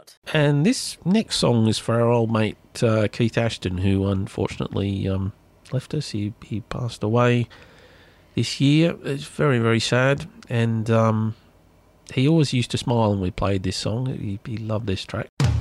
God. And this next song is for our old mate Keith Ashton, who unfortunately left us. He passed away this year. It's very, very sad. And he always used to smile when we played this song. He loved this track.